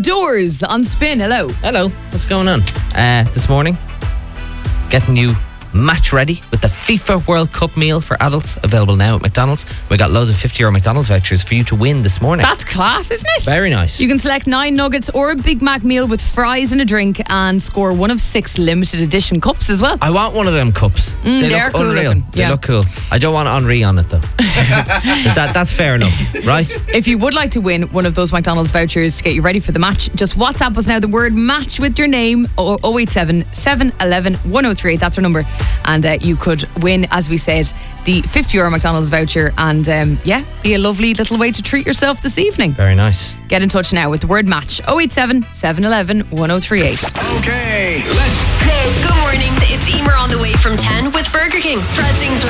Doors on Spin. Hello. Hello, what's going on? This morning, getting you match ready with the FIFA World Cup meal for adults, available now at McDonald's. We got loads of €50 McDonald's vouchers for you to win this morning. That's class, isn't it? Very nice. You can select 9 nuggets or a Big Mac meal with fries and a drink and score one of 6 limited edition cups as well. I want one of them cups. They they're look cool unreal. looking. They Yeah. look cool. I don't want Henri on it though. That's fair enough, right? If you would like to win one of those McDonald's vouchers to get you ready for the match, just WhatsApp us now the word match with your name, 087 711 1038. That's our number. And you could win, as we said, the €50 McDonald's voucher and be a lovely little way to treat yourself this evening. Very nice. Get in touch now with the word match, 087 711 1038. Okay, let's go. Good morning. It's Emer on the way from 10 with Burger King. Pressing play.